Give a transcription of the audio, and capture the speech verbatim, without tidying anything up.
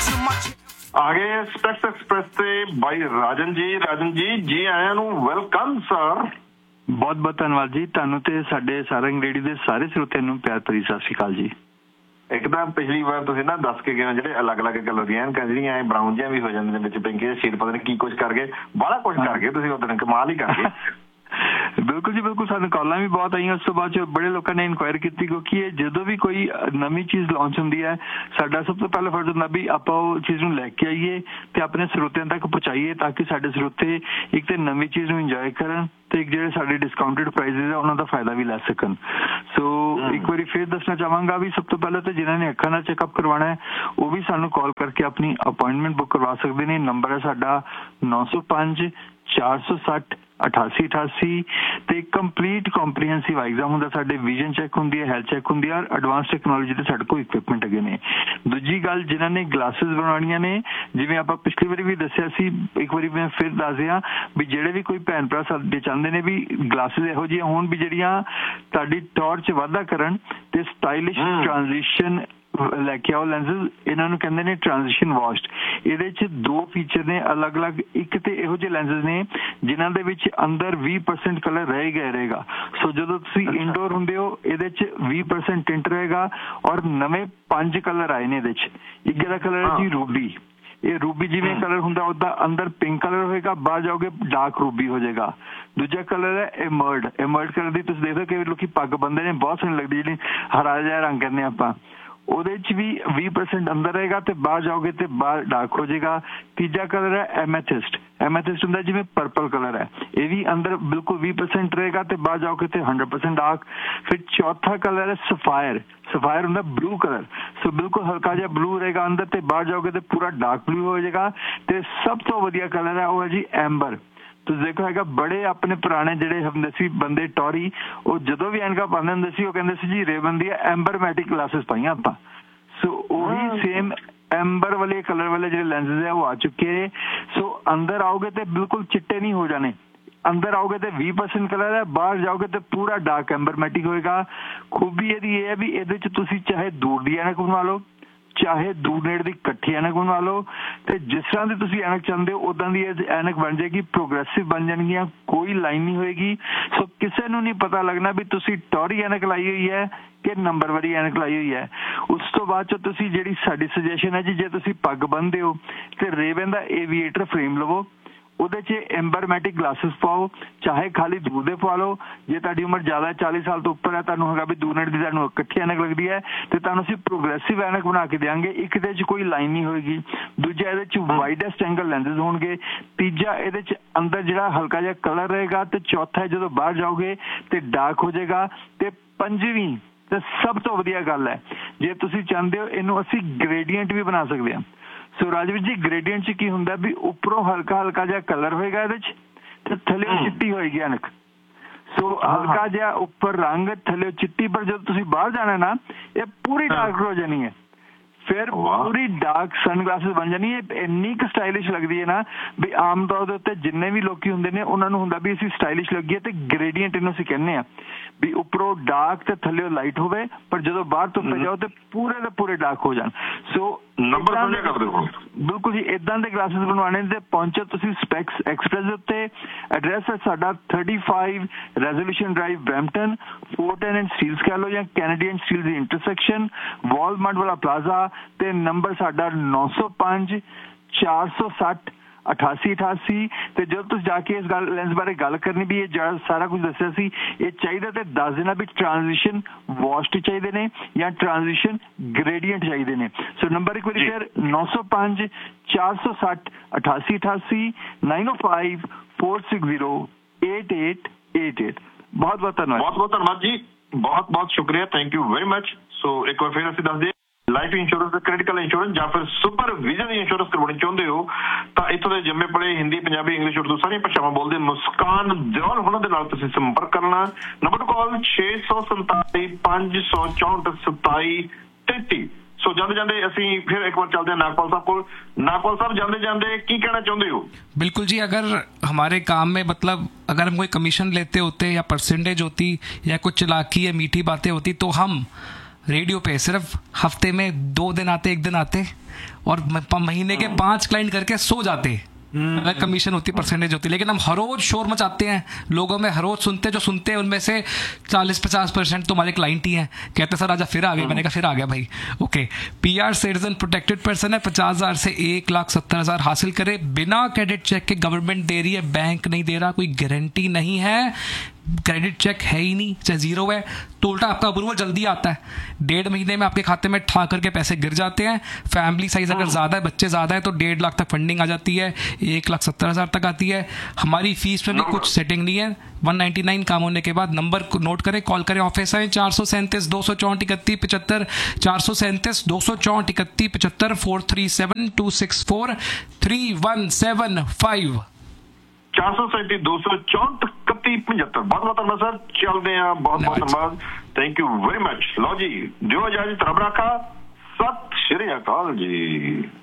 ਆ ਗਏ specs express ਤੇ ਬਾਈ ਰਾਜਨ ਜੀ। ਰਾਜਨ ਜੀ ਜੀ ਆਇਆਂ ਨੂੰ ਵੈਲਕਮ ਸਰ। ਬਹੁਤ ਬਹੁਤ ਧੰਨਵਾਦ ਜੀ ਤੁਹਾਨੂੰ ਤੇ ਸਾਡੇ ਸਾਰੰਗ ਰੇਡੀਓ ਦੇ ਸਾਰੇ ਸਰੋਤਿਆਂ ਨੂੰ ਪਿਆਰ ਭਰੀ ਸਤਿ ਸ਼੍ਰੀ ਅਕਾਲ ਜੀ। ਇੱਕ ਤਾਂ ਪਿਛਲੀ ਵਾਰ ਤੁਸੀਂ ਨਾ ਦੱਸ ਕੇ ਗਏ ਜਿਹੜੇ ਅਲੱਗ-ਅਲੱਗ ਕਲਰ ਦੀਆਂ ਐਨਕਾਂ ਜਿਹੜੀਆਂ ਐ ਬਰਾਊਨ ਜਿਹੀਆਂ ਵੀ ਹੋ ਜਾਂਦੀਆਂ ਵਿੱਚ ਪਿੰਕ ਸ਼ੇਡ ਪਤਾ ਨਹੀਂ ਕੀ ਕੁਝ ਕਰ ਗਏ ਬਾਹਲਾ ਕੁਝ ਕਰ ਗਏ ਤੁਸੀਂ ਉਦੋਂ ਕਮਾਲ ਹੀ ਕਰ ਗਏ। ਬਿਲਕੁਲ ਜੀ ਬਿਲਕੁਲ ਸਾਨੂੰ ਕਾਲਾਂ ਵੀ ਬਹੁਤ ਆਈਆਂ ਉਸ ਤੋਂ ਬਾਅਦ ਬੜੇ ਲੋਕਾਂ ਨੇ ਇਨਕੁਆਇਰੀ ਕੀਤੀ ਕਿਉਂਕਿ ਇਹ ਜਦੋਂ ਵੀ ਕੋਈ ਨਵੀਂ ਚੀਜ਼ ਲਾਂਚ ਹੁੰਦੀ ਹੈ ਸਾਡਾ ਸਭ ਤੋਂ ਪਹਿਲਾ ਫਰਜ਼ ਹੁੰਦਾ ਵੀ ਆਪਾਂ ਉਹ ਚੀਜ਼ ਨੂੰ ਲੈ ਕੇ ਆਈਏ ਤੇ ਆਪਣੇ ਸਰੋਤਿਆਂ ਤੱਕ ਪਹੁੰਚਾਈਏ ਤਾਂ ਕਿ ਸਾਡੇ ਸਰੋਤੇ ਇੱਕ ਤੇ ਨਵੀਂ ਚੀਜ਼ ਨੂੰ ਇੰਜੋਏ ਕਰਨ ਤੇ ਇੱਕ ਜਿਹੜੇ ਸਾਡੇ ਡਿਸਕਾਊਂਟਡ ਪ੍ਰਾਈਸਿਸ ਆ ਉਹਨਾਂ ਦਾ ਫਾਇਦਾ ਵੀ ਲੈ ਸਕਣ। ਸੋ ਇੱਕ ਵਾਰੀ ਫਿਰ ਦੱਸਣਾ ਚਾਹਾਂਗਾ ਵੀ ਸਭ ਤੋਂ ਪਹਿਲਾਂ ਤਾਂ ਜਿਨ੍ਹਾਂ ਨੇ ਅੱਖਾਂ ਦਾ ਚੈੱਕਅਪ ਕਰਵਾਉਣਾ ਹੈ ਉਹ ਵੀ ਸਾਨੂੰ ਕਾਲ ਕਰਕੇ ਆਪਣੀ ਅਪਾਇੰਟਮੈਂਟ ਬੁੱਕ ਕਰਵਾ ਸਕਦੇ ਨੇ। ਨੰਬਰ ਹੈ ਸਾਡਾ ਨੌ ਸੌ ਪੰਜ ਚਾਰ ਸੌ ਸੱਠ ਅਠਾਸੀ ਅਠਾਸੀ ਤੇ ਕੰਪਲੀਟ ਕੰਪਰੀਹੈਂਸਿਵ ਐਗਜ਼ਾਮ ਹੁੰਦਾ ਸਾਡੇ ਵਿਜ਼ਨ ਚੈੱਕ ਹੁੰਦੀ ਹੈ ਹੈਲਥ ਚੈੱਕ ਹੁੰਦੀ ਹੈ ਔਰ ਐਡਵਾਂਸ ਟੈਕਨੋਲੋਜੀ ਦੇ ਸਾਡੇ ਕੋਲ ਇਕਵਿਪਮੈਂਟ ਹੈਗੇ ਨੇ। ਦੂਜੀ ਗੱਲ ਜਿਨ੍ਹਾਂ ਨੇ ਗਲਾਸਿਸ ਬਣਾਉਣੀਆਂ ਨੇ ਜਿਵੇਂ ਆਪਾਂ ਪਿਛਲੀ ਵਾਰੀ ਵੀ ਦੱਸਿਆ ਸੀ ਇੱਕ ਵਾਰੀ ਮੈਂ ਫਿਰ ਦੱਸ ਦਿਆਂ ਵੀ ਜਿਹੜੇ ਵੀ ਕੋਈ ਭੈਣ ਭਰਾ ਸਾਡੇ ਚਾਹੁੰਦੇ ਨੇ ਵੀ ਗਲਾਸਿਸ ਇਹੋ ਜਿਹੀਆਂ ਹੋਣ ਵੀ ਜਿਹੜੀਆਂ ਤੁਹਾਡੀ ਟੌਰ 'ਚ ਵਾਧਾ ਕਰਨ ਤੇ ਸਟਾਈਲਿਸ਼ ਟ੍ਰਾਂਜੀਸ਼ਨ ਲੈ ਕੇ ਆਓ ਲੈਂਸਿਸ ਇਹਨਾਂ ਨੂੰ ਕਹਿੰਦੇ ਨੇ ਟ੍ਰਾਂਜੀਸ਼ਨ ਵਾਸ਼ਡ। ਇਹਦੇ 'ਚ ਦੋ ਫੀਚਰ ਨੇ ਅਲੱਗ-ਅਲੱਗ। ਇੱਕ ਤੇ ਇਹੋ ਜਿਹੇ ਲੈਂਸਿਸ ਨੇ ਜਿਨ੍ਹਾਂ ਦੇ ਵਿੱਚ ਅੰਦਰ ਵੀਹ ਪਰਸੈਂਟ ਕਲਰ ਰਹਿ ਗਿਆ ਰਹੇਗਾ। ਸੋ ਜਦੋਂ ਤੁਸੀਂ ਇਨਡੋਰ ਹੁੰਦੇ ਹੋ ਇਹਦੇ 'ਚ ਵੀਹ ਪਰਸੈਂਟ ਟਿੰਟ ਰਹੇਗਾ ਔਰ ਨਵੇਂ ਪੰਜ ਕਲਰ ਆਏ ਨੇ ਇਹਦੇ 'ਚ। ਇੱਕ ਇਹਦਾ ਕਲਰ ਹੈ ਜੀ ਰੂਬੀ। ਇਹ ਰੂਬੀ ਜਿਵੇਂ ਕਲਰ ਹੁੰਦਾ ਉਹਦਾ ਅੰਦਰ ਪਿੰਕ ਕਲਰ ਹੋਏਗਾ ਬਾਹਰ ਜਾਓਗੇ ਡਾਰਕ ਰੂਬੀ ਹੋ ਜਾਏਗਾ। ਦੂਜਾ ਕਲਰ ਹੈ ਐਮਰਡ। ਐਮਰਡ ਕਲਰ ਦੀ ਤੁਸੀਂ ਦੇਖੋ ਕਿ ਲੋਕੀ ਪੱਗ ਬੰਨਦੇ ਨੇ ਬਹੁਤ ਸੋਹਣੀ ਲੱਗਦੀ ਜਿਹੜੀ ਹਰਾ ਜਿਹਾ ਰੰਗ ਕਹਿੰਦੇ ਆਪਾਂ ਉਹਦੇ 'ਚ ਵੀ ਵੀਹ ਪਰਸੈਂਟ ਅੰਦਰ ਰਹੇਗਾ ਤੇ ਬਾਹਰ ਜਾਓਗੇ ਤੇ ਬਾਹਰ ਡਾਰਕ ਹੋ ਜਾਏਗਾ। ਤੀਜਾ ਕਲਰ ਹੈ ਐਮੈਥਿਸਟ। ਐਮੈਥਿਸਟ ਹੁੰਦਾ ਜਿਵੇਂ ਪਰਪਲ ਕਲਰ ਹੈ ਇਹ ਵੀ ਅੰਦਰ ਬਿਲਕੁਲ ਵੀਹ ਪਰਸੈਂਟ ਰਹੇਗਾ ਤੇ ਬਾਹਰ ਜਾਓਗੇ ਤੇ ਹੰਡਰਡ ਪਰਸੈਂਟ ਡਾਰਕ। ਫਿਰ ਚੌਥਾ ਕਲਰ ਹੈ ਸਫਾਇਰ। ਸਫਾਇਰ ਹੁੰਦਾ ਬਲੂ ਕਲਰ। ਸੋ ਬਿਲਕੁਲ ਹਲਕਾ ਜਿਹਾ ਬਲੂ ਰਹੇਗਾ ਅੰਦਰ ਤੇ ਬਾਹਰ ਜਾਓਗੇ ਤੇ ਪੂਰਾ ਡਾਰਕ ਬਲੂ ਹੋ ਜਾਏਗਾ। ਤੇ ਸਭ ਤੋਂ ਵਧੀਆ ਕਲਰ ਹੈ ਉਹ ਹੈ ਜੀ ਐਂਬਰ। ਤੁਸੀਂ ਦੇਖੋ ਹੈਗਾ ਬੜੇ ਆਪਣੇ ਪੁਰਾਣੇ ਜਿਹੜੇ ਹੁੰਦੇ ਸੀ ਬੰਦੇ ਟੌਰੀ ਉਹ ਜਦੋਂ ਵੀ ਐਨਕਾਂ ਪਾਉਂਦੇ ਹੁੰਦੇ ਸੀ ਉਹ ਕਹਿੰਦੇ ਸੀ ਜੀ ਰੇਵਨ ਦੀਆਂ ਐਂਬਰਮੈਟਿਕ ਗਲਾਸਿਸ ਪਾਈਆਂ ਆਪਾਂ। ਸੋ ਉਹੀ ਸੇਮ ਐਂਬਰ ਵਾਲੇ ਕਲਰ ਵਾਲੇ ਜਿਹੜੇ ਲੈਂਸਿਸ ਹੈ ਉਹ ਆ ਚੁੱਕੇ। ਸੋ ਅੰਦਰ ਆਓਗੇ ਤੇ ਬਿਲਕੁਲ ਚਿੱਟੇ ਨਹੀਂ ਹੋ ਜਾਣੇ। ਅੰਦਰ ਆਓਗੇ ਤੇ ਵੀਹ ਪਰਸੈਂਟ ਕਲਰ ਹੈ ਬਾਹਰ ਜਾਓਗੇ ਤੇ ਪੂਰਾ ਡਾਰਕ ਐਂਬਰਮੈਟਿਕ ਹੋਏਗਾ। ਖੂਬੀ ਇਹਦੀ ਇਹ ਹੈ ਵੀ ਇਹਦੇ 'ਚ ਤੁਸੀਂ ਚਾਹੇ ਦੂਰ ਦੀ ਐਨਕ ਬਣਵਾ ਲਓ ਚਾਹੇ ਦੂਰ ਨੇੜੇ ਦੀ ਇਕੱਠੀ ਐਨਕ ਬਣਵਾ ਲਓ ਤੇ ਜਿਸ ਤਰ੍ਹਾਂ ਦੀ ਤੁਸੀਂ ਐਨਕ ਚਾਹੁੰਦੇ ਹੋ ਉਦਾਂ ਦੀ ਐਨਕ ਬਣ ਜਾਏਗੀ। ਪ੍ਰੋਗਰੈਸਿਵ ਬਣ ਜਾਣਗੀਆਂ ਕੋਈ ਲਾਈਨ ਨਹੀਂ ਹੋਏਗੀ। ਸੋ ਕਿਸੇ ਨੂੰ ਨਹੀਂ ਪਤਾ ਲੱਗਣਾ ਵੀ ਤੁਸੀਂ ਟੌਰੀ ਐਨਕ ਲਾਈ ਹੋਈ ਹੈ ਕਿ ਨੰਬਰ ਵਾਲੀ ਐਨਕ ਲਾਈ ਹੋਈ ਹੈ। ਉਸ ਤੋਂ ਬਾਅਦ 'ਚ ਤੁਸੀਂ ਜਿਹੜੀ ਸਾਡੀ ਸੁਜੈਸ਼ਨ ਹੈ ਜੀ ਜੇ ਤੁਸੀਂ ਪੱਗ ਬੰਨ੍ਹਦੇ ਹੋ ਤੇ ਰੇਵਨ ਦਾ ਏਵੀਏਟਰ ਫਰੇਮ ਲਵੋ ਉਹਦੇ 'ਚ ਐਂਬਰਮੈਟਿਕ ਗਲਾਸਿਸ ਪਾਓ ਚਾਹੇ ਖਾਲੀ ਦੂਰ ਦੇ ਪਵਾ ਲਓ। ਜੇ ਤੁਹਾਡੀ ਉਮਰ ਜ਼ਿਆਦਾ ਚਾਲੀ ਸਾਲ ਤੋਂ ਉੱਪਰ ਹੈ ਤੁਹਾਨੂੰ ਹੈਗਾ ਵੀ ਦੂਰ ਨੇੜੇ ਦੀ ਤੁਹਾਨੂੰ ਇਕੱਠੀ ਐਨਕ ਲੱਗਦੀ ਹੈ ਤੇ ਤੁਹਾਨੂੰ ਅਸੀਂ ਪ੍ਰੋਗਰੈਸਿਵ ਐਨਕ ਬਣਾ ਕੇ ਦਿਆਂਗੇ। ਇੱਕ ਇਹਦੇ 'ਚ ਕੋਈ ਲਾਈਨ ਨਹੀਂ ਹੋਏਗੀ। ਦੂਜਾ ਇਹਦੇ 'ਚ ਵਾਈਡੈਸਟ ਐਂਗਲ ਲੈਂਸਿਸ ਹੋਣਗੇ। ਤੀਜਾ ਇਹਦੇ 'ਚ ਅੰਦਰ ਜਿਹੜਾ ਹਲਕਾ ਜਿਹਾ ਕਲਰ ਰਹੇਗਾ ਤੇ ਚੌਥਾ ਜਦੋਂ ਬਾਹਰ ਜਾਓਗੇ ਤੇ ਡਾਰਕ ਹੋ ਜਾਏਗਾ। ਤੇ ਪੰਜਵੀਂ ਤੇ ਸਭ ਤੋਂ ਵਧੀਆ ਗੱਲ ਹੈ ਜੇ ਤੁਸੀਂ ਚਾਹੁੰਦੇ ਹੋ ਇਹਨੂੰ ਅਸੀਂ ਗ੍ਰੇਡੀਐਂਟ ਵੀ ਬਣਾ ਸਕਦੇ ਹਾਂ। ਸੋ ਰਾਜਵੀਰ ਜੀ ਗ੍ਰੇਡੀਐਂਟ 'ਚ ਕੀ ਹੁੰਦਾ ਵੀ ਉੱਪਰੋਂ ਹਲਕਾ ਹਲਕਾ ਜਿਹਾ ਕਲਰ ਹੋਏਗਾ ਇਹਦੇ 'ਚ ਤੇ ਥੱਲੇ ਚਿੱਟੀ ਹੋਏਗੀ ਐਨਕ। ਸੋ ਹਲਕਾ ਜਿਹਾ ਉੱਪਰ ਰੰਗ ਥੱਲੇ ਚਿੱਟੀ ਪਰ ਜਦੋਂ ਤੁਸੀਂ ਬਾਹਰ ਜਾਣਾ ਨਾ ਇਹ ਪੂਰੀ ਡਾਰਕ ਹੋ ਜਾਣੀ ਹੈ। ਫਿਰ ਪੂਰੀ ਡਾਰਕ ਸਨਗਲਾਸਿਸ ਬਣ ਜਾਣੀ ਹੈ। ਇੰਨੀ ਕੁ ਸਟਾਈਲਿਸ਼ ਲੱਗਦੀ ਹੈ ਨਾ ਵੀ ਆਮ ਤੌਰ ਦੇ ਉੱਤੇ ਜਿੰਨੇ ਵੀ ਲੋਕੀ ਹੁੰਦੇ ਨੇ ਉਹਨਾਂ ਨੂੰ ਹੁੰਦਾ ਵੀ ਅਸੀਂ ਸਟਾਈਲਿਸ਼ ਲੱਗੀਏ ਤੇ ਗ੍ਰੇਡੀਐਂਟ ਇਹਨੂੰ ਅਸੀਂ ਕਹਿੰਦੇ ਹਾਂ ਵੀ ਉੱਪਰੋਂ ਡਾਰਕ ਤੇ ਥੱਲੇ ਲਾਈਟ ਹੋਵੇ ਪਰ ਜਦੋਂ ਬਾਹਰ ਧੁੱਪੇ ਜਾਓ ਤੇ ਪੂਰੇ ਦੇ ਪੂਰੇ ਡਾਰਕ ਹੋ ਜਾਣ। ਸੋ ਨੰਬਰ ਸਮਝਿਆ ਕਰਦੇ ਹੋ ਬਿਲਕੁਲ ਜੀ ਇਦਾਂ ਦੇ ਗਲਾਸਿਸ ਬਣਵਾਉਣੇ ਤੇ ਪਹੁੰਚੋ ਤੁਸੀਂ ਸਪੈਕਸ ਐਕਸਪ੍ਰੈਸ ਦੇ ਉੱਤੇ। ਐਡਰੈਸ ਹੈ ਸਾਡਾ thirty five resolution drive Brampton ਫੋਰਟਨ and Steeles ਕਹਿ ਲਓ ਜਾਂ ਕੈਨੇਡੀਅਨ ਸਟੀਲ ਦੀ ਇੰਟਰਸੈਕਸ਼ਨ ਵਾਲਮਾਰਟ ਵਾਲਾ ਪਲਾਜ਼ਾ ਤੇ ਨੰਬਰ ਸਾਡਾ ਨੌ ਸੌ ਪੰਜ ਚਾਰ ਸੌ ਸੱਠ ਅਠਾਸੀ ਅਠਾਸੀ। ਤੇ ਜਦੋਂ ਤੁਸੀਂ ਜਾ ਕੇ ਇਸ ਗੱਲ ਲੈਂਸ ਬਾਰੇ ਗੱਲ ਕਰਨੀ ਵੀ ਇਹ ਜਿਹੜਾ ਸਾਰਾ ਕੁਝ ਦੱਸਿਆ ਸੀ ਇਹ ਚਾਹੀਦਾ ਤੇ ਦੱਸ ਦੇਣਾ ਵੀ ਟ੍ਰਾਂਜੀਸ਼ਨ ਵਾਸ਼ਡ ਚਾਹੀਦੇ ਨੇ ਜਾਂ ਟ੍ਰਾਂਜੀਸ਼ਨ ਗ੍ਰੇਡੀਐਂਟ ਚਾਹੀਦੇ ਨੇ। ਸੋ ਨੰਬਰ ਇੱਕ ਵਾਰੀ ਫਿਰ ਨੌ ਸੌ ਪੰਜ ਚਾਰ ਸੌ ਸੱਠ ਅਠਾਸੀ ਅਠਾਸੀ ਨਾਈਨ ਓ five four six zero eight eight eight eight. ਬਹੁਤ ਬਹੁਤ ਧੰਨਵਾਦ। ਬਹੁਤ ਬਹੁਤ ਧੰਨਵਾਦ ਜੀ ਬਹੁਤ ਬਹੁਤ ਸ਼ੁਕਰੀਆ ਥੈਂਕ ਯੂ ਵੈਰੀ ਮਚ। ਸੋ ਇੱਕ ਵਾਰ ਫਿਰ ਅਸੀਂ ਦੱਸ ਦਈਏ ਲਾਈਫ ਇੰਸ਼ੋਰੈਂਸ ਕ੍ਰਿਟੀਕਲ ਇੰਸ਼ੋਰੈਂਸ ਜਾਂ ਫਿਰ ਸੁਪਰ ਵਿਜ਼ਨ ਇੰਸ਼ੋਰੈਂਸ ਕਰਵਾਉਣੀ ਚਾਹੁੰਦੇ ਹੋ ਤਾਂ ਇੱਥੋਂ ਦੇ ਜੰਮੇ ਪਲੇ ਹਿੰਦੀ ਪੰਜਾਬੀ ਇੰਗਲਿਸ਼ ਉਰਦੂ ਸਾਰੀਆਂ ਭਾਸ਼ਾਵਾਂ ਬੋਲਦੇ ਮੁਸਕਾਨ ਦਿਓਲ ਉਹਨਾਂ ਦੇ ਨਾਲ ਤੁਸੀਂ ਸੰਪਰਕ ਕਰਨਾ। ਨੰਬਰ ਕਾਲ ਛੇ ਸੌ ਸੰਤਾਲੀ ਪੰਜ ਸੌ ਚੌਂਹਠ ਸਤਾਈ ਤੇਤੀ। ਸੋ ਜਾਂਦੇ ਜਾਂਦੇ ਅਸੀਂ फिर एक बार चलते हैं नागपाल साहब को। नागपाल साहब जाते जाते की कहना चाहते हो? बिल्कुल जी अगर हमारे काम में मतलब अगर हम कोई कमीशन लेते होते या परसेंटेज होती या कुछ चालाकी या मीठी बातें होती तो हम रेडियो पे सिर्फ हफ्ते में दो दिन आते, एक दिन आते, और महीने के पांच क्लाइंट करके सो जाते। अलग कमीशन होती, परसेंटेज होती, लेकिन हम हर रोज शोर मचाते हैं लोगों में, हर रोज सुनते जो सुनते हैं उनमें से चालीस पचास परसेंट तुम्हारे क्लाइंट ही हैं। कहते सर आजा फिर आ गए, मैंने कहा फिर आ गया भाई। Okay, PR citizen protected person है, पचास हजार से एक लाख सत्तर हजार हासिल करे बिना क्रेडिट चेक के। गवर्नमेंट दे रही है, बैंक नहीं दे रहा, कोई गारंटी नहीं है, क्रेडिट चेक है ही नहीं, चाहे जीरो है तो उल्टा आपका अप्रूवल जल्दी आता है, डेढ़ महीने में आपके खाते में ठा करके पैसे गिर जाते हैं। फैमिली साइज अगर ज़्यादा है, बच्चे ज़्यादा है तो डेढ़ लाख तक फंडिंग आ जाती है, एक लाख सत्तर हज़ार तक आती है। हमारी फीस में भी कुछ सेटिंग नहीं है। वन नाइन्टी नाइन काम होने के बाद नंबर को नोट करें, कॉल करें, ऑफिस आए, चार सौ सैंतीस दो सौ चौंठ इकतीस पचहत्तर, चार सौ सैंतीस दो सौ चौंठ इकतीस पचहत्तर, four three seven to six four three one seven five, चार सौ सैंतीस दो सौ चौंठ इकतीस पचहत्तर। बहुत बहुत धन्यवाद सर, चलते हैं, बहुत बहुत धन्यवाद, थैंक यू वेरी मच। लो जी, दियो इजाजत, रब रखा, सत श्री अकाल जी।